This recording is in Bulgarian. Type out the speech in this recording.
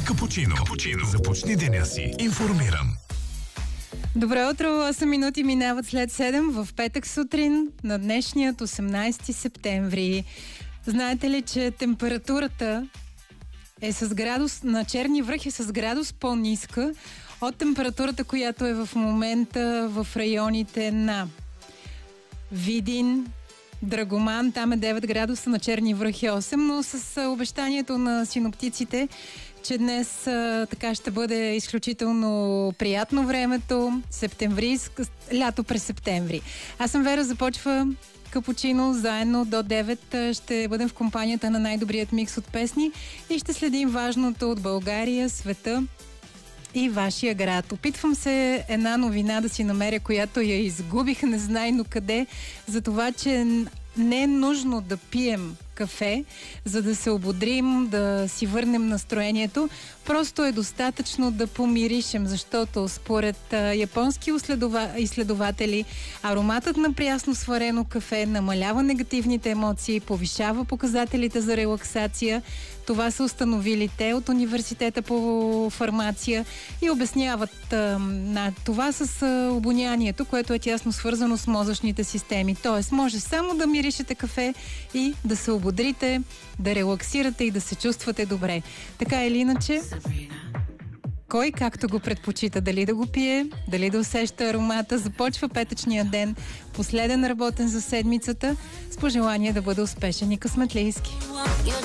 Капучино. Започни деня си информиран. Добро утро, 8 минути минават след 7 в петък сутрин на днешният 18 септември. Знаете ли, че температурата е с градус, на Черни връх е с градус по-ниска от температурата, която е в момента в районите на Видин, Драгоман, там е 9 градуса, на Черни връх е 8, но с обещанието на синоптиците, че днес така ще бъде изключително приятно времето, лято през септември. Аз съм Вера, започва Капучино, заедно до 9 ще бъдем в компанията на най-добрият микс от песни и ще следим важното от България, света и вашия град. Опитвам се една новина да си намеря, която я изгубих незнайно къде, за това, че не е нужно да пием кафе, за да се ободрим, да си върнем настроението. Просто е достатъчно да помиришем, защото според японски изследователи ароматът на прясно сварено кафе намалява негативните емоции, повишава показателите за релаксация. Това са установили те от Университета по фармация и обясняват това с обонянието, което е тясно свързано с мозъчните системи. Тоест, може само да миришете кафе и да се ободрите, да релаксирате и да се чувствате добре. Така или иначе, кой както го предпочита, дали да го пие, дали да усеща аромата, започва петъчния ден, последен работен за седмицата, с пожелание да бъде успешен и късметлийски.